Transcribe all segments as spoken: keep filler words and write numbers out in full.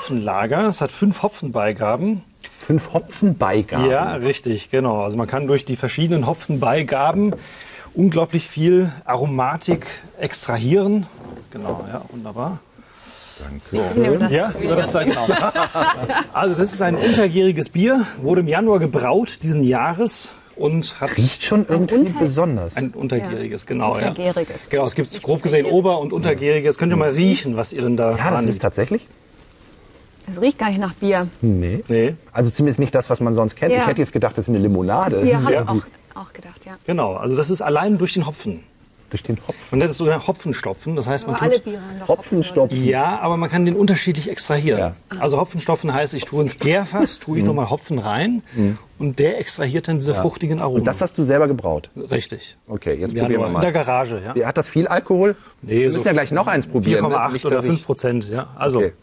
Hopfenlager. Es hat fünf Hopfenbeigaben. Fünf Hopfenbeigaben? Ja, richtig, genau. Also man kann durch die verschiedenen Hopfenbeigaben unglaublich viel Aromatik extrahieren. Genau, ja, wunderbar. Danke. So. Ja, das ist ein, genau. Also das ist ein untergäriges Bier, wurde im Januar gebraut diesen Jahres. Und hat Riecht schon irgendwie Unter besonders. ein untergäriges, genau. Untergäriges. Ja. Genau, es gibt grob gesehen Ober- und Untergäriges. Könnt ihr mal riechen, was ihr denn da Ja, das wahrnehmt? ist tatsächlich? Es riecht gar nicht nach Bier. Nee. Nee. Also zumindest nicht das, was man sonst kennt. Ja. Ich hätte jetzt gedacht, das ist eine Limonade. Ja, habe Ja. ich auch, auch gedacht, ja. Genau, also das ist allein durch den Hopfen. Durch den Hopfen. Man nennt es so Hopfenstopfen. Das heißt, man Aber alle tut, Biere haben doch Hopfenstopfen. ja, aber man kann den unterschiedlich extrahieren. Ja. Also Hopfenstopfen heißt, ich tue ins Gärfass, tue ich nochmal Hopfen rein und der extrahiert dann diese fruchtigen Aromen. Und das hast du selber gebraut? Richtig. Okay, jetzt Ja, probieren wir nur in der mal. Garage, ja. Hat das viel Alkohol? Nee, wir müssen so ja gleich noch eins probieren. vier Komma acht ne? Nicht, oder dass ich- fünf Prozent, ja. Also, Okay.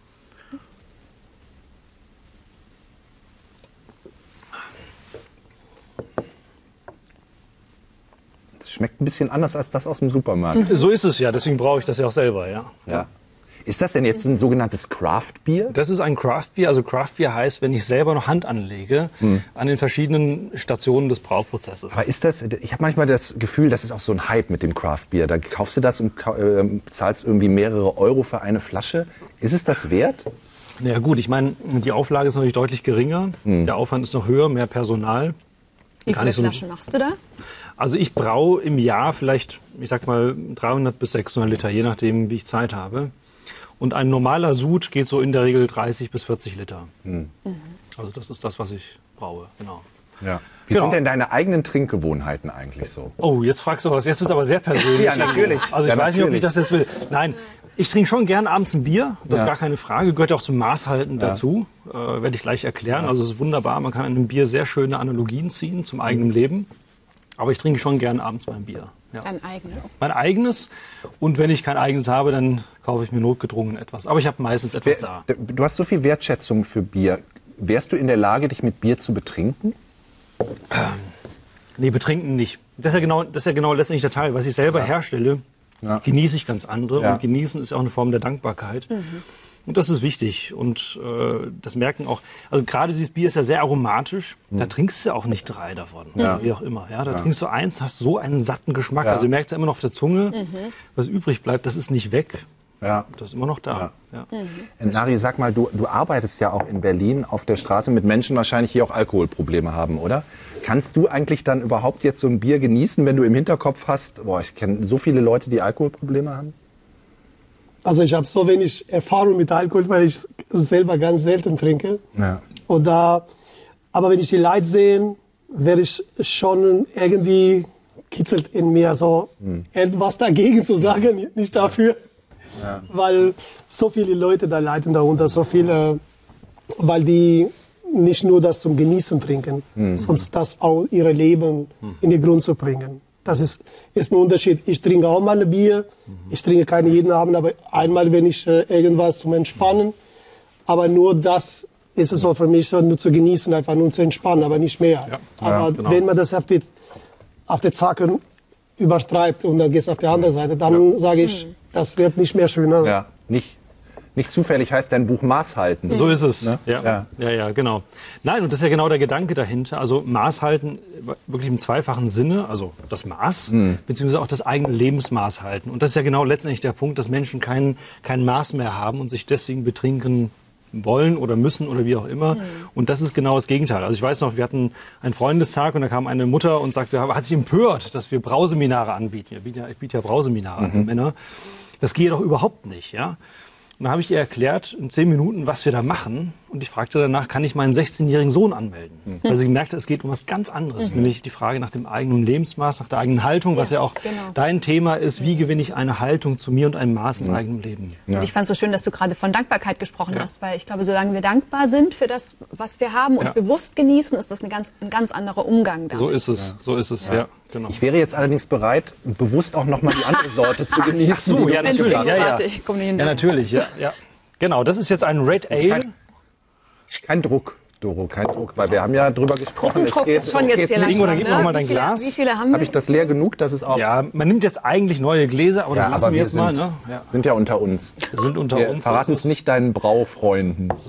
Das schmeckt ein bisschen anders als das aus dem Supermarkt. so ist es ja, deswegen brauche ich das ja auch selber, ja. Ja. Ist das denn jetzt ein sogenanntes Craft-Bier? Das ist ein Craft-Bier. Also Craft-Bier heißt, wenn ich selber noch Hand anlege an den verschiedenen Stationen des Brauprozesses. Aber ist das, ich habe manchmal das Gefühl, das ist auch so ein Hype mit dem Craft-Bier. Da kaufst du das und ka- äh, zahlst irgendwie mehrere Euro für eine Flasche. Ist es das wert? Na ja, gut, ich meine, die Auflage ist natürlich deutlich geringer. Der Aufwand ist noch höher, mehr Personal. Wie Kann viele ich so- Flaschen machst du da? Also ich braue im Jahr vielleicht, ich sag mal, dreihundert bis sechshundert Liter, je nachdem, wie ich Zeit habe. Und ein normaler Sud geht so in der Regel dreißig bis vierzig Liter. Also das ist das, was ich braue, genau. Ja. Wie Genau. sind denn deine eigenen Trinkgewohnheiten eigentlich so? Oh, jetzt fragst du was. Jetzt wird es aber sehr persönlich. Ja, natürlich. Also ich Ja, weiß nicht, ob natürlich. ich das jetzt will. Nein, ich trinke schon gern abends ein Bier. Das Ja. ist gar keine Frage. Gehört ja auch zum Maßhalten dazu. Äh, werde ich gleich erklären. Also es ist wunderbar. Man kann an einem Bier sehr schöne Analogien ziehen zum eigenen Leben. Aber ich trinke schon gern abends mein Bier. Ja. Dein eigenes? Mein eigenes. Und wenn ich kein eigenes habe, dann kaufe ich mir notgedrungen etwas. Aber ich habe meistens etwas da. Wer- Du hast so viel Wertschätzung für Bier. Wärst du in der Lage, dich mit Bier zu betrinken? Nee, betrinken nicht. Das ist ja genau, das ist ja genau letztendlich der Teil. Was ich selber herstelle, Ja. genieße ich ganz andere. Ja. Und genießen ist ja auch eine Form der Dankbarkeit. Und das ist wichtig. Und äh, das merken auch, also gerade dieses Bier ist ja sehr aromatisch. Da trinkst du ja auch nicht drei davon. Oder wie auch immer. Ja, da trinkst du eins, hast so einen satten Geschmack. Ja. Also du merkst ja immer noch auf der Zunge, was übrig bleibt, das ist nicht weg. Ja. Das ist immer noch da. Ja. Äh, Nari, sag mal, du, du arbeitest ja auch in Berlin auf der Straße mit Menschen wahrscheinlich, die auch Alkoholprobleme haben, oder? Kannst du eigentlich dann überhaupt jetzt so ein Bier genießen, wenn du im Hinterkopf hast, boah, ich kenne so viele Leute, die Alkoholprobleme haben? Also ich habe so wenig Erfahrung mit Alkohol, weil ich selber ganz selten trinke. Ja. Und da, aber wenn ich die Leute sehe, werde ich schon irgendwie kitzelt in mir so etwas dagegen zu sagen, nicht dafür. Weil so viele Leute da leiden darunter, so viele, weil die nicht nur das zum Genießen trinken, sondern das auch ihr Leben in den Grund zu bringen. Das ist, ist ein Unterschied. Ich trinke auch mal ein Bier. Ich trinke keine jeden Abend, aber einmal, wenn ich äh, irgendwas zum Entspannen. Aber nur das ist es so für mich, so nur zu genießen, einfach nur zu entspannen, aber nicht mehr. Ja. Aber Ja, genau. wenn man das auf die, auf die Zacke übertreibt und dann geht es auf die andere Seite, dann sage ich, das wird nicht mehr schöner. Ja. Nicht, nicht zufällig heißt dein Buch Maß halten. So ist es. Ne? Ja. Ja. Ja. ja, genau. Nein, und das ist ja genau der Gedanke dahinter. Also Maß halten wirklich im zweifachen Sinne, also das Maß, beziehungsweise auch das eigene Lebensmaß halten. Und das ist ja genau letztendlich der Punkt, dass Menschen kein, kein Maß mehr haben und sich deswegen betrinken wollen oder müssen oder wie auch immer. Und das ist genau das Gegenteil. Also ich weiß noch, wir hatten einen Freundestag und da kam eine Mutter und sagte, hat sich empört, dass wir Brauseminare anbieten. Wir bieten ja, ich biete ja Brauseminare an für Männer. Das gehe doch überhaupt nicht, ja. Und dann habe ich ihr erklärt in zehn Minuten, was wir da machen. Und ich fragte danach, kann ich meinen sechzehnjährigen Sohn anmelden? Mhm. Weil sie merkte, es geht um was ganz anderes. Mhm. Nämlich die Frage nach dem eigenen Lebensmaß, nach der eigenen Haltung, was ja auch genau. dein Thema ist. Wie gewinne ich eine Haltung zu mir und ein Maß im eigenen Leben? Und ich fand es so schön, dass du gerade von Dankbarkeit gesprochen ja. hast, weil ich glaube, solange wir dankbar sind für das, was wir haben und ja. bewusst genießen, ist das eine ganz, ein ganz anderer Umgang damit. So ist es, so ist es, ja. ja. Genau. Ich wäre jetzt allerdings bereit, bewusst auch noch mal die andere Sorte zu genießen. Ach so, die ja, du natürlich. Ja, ja. Ich komm nicht ja, hinter. natürlich. Ja, ja. Genau, das ist jetzt ein Red Ale. Kein, kein Druck, Doro, kein Druck, weil wir haben ja drüber gesprochen. Es Druck geht, ist schon es jetzt geht hier nicht. Ingo, dann gib langsam, noch mal ne? dein Wie viele- Glas. Wie viele haben wir? Habe ich das leer genug, dass es auch... Ja, man nimmt jetzt eigentlich neue Gläser, aber das Ja, lassen aber wir wir jetzt mal. sind, Ne? Ja. sind ja unter uns. Wir sind unter Wir uns. verraten Das es ist- nicht deinen Braufreunden.